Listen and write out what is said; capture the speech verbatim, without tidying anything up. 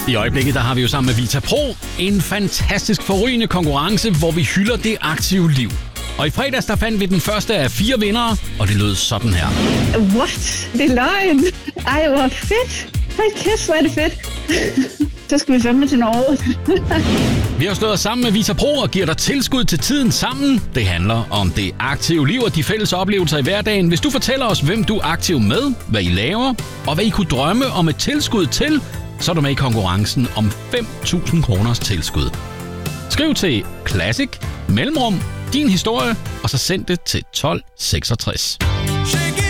I øjeblikket der har vi jo sammen med Vita Pro en fantastisk forrygende konkurrence, hvor vi hylder det aktive liv. Og i fredags der fandt vi den første af fire vindere, og det lød sådan her. What? Det er løgn. Ej, hvor fedt. Hold kæft, hvor er det fedt. Så skal vi fandme til Norge. Vi har stået sammen med Vita Pro og giver dig tilskud til tiden sammen. Det handler om det aktive liv og de fælles oplevelser i hverdagen. Hvis du fortæller os, hvem du er aktiv med, hvad I laver, og hvad I kunne drømme om et tilskud til, så er du med i konkurrencen om fem tusind kroners tilskud. Skriv til Classic, mellemrum, din historie, og så send det til tolv seksogtres.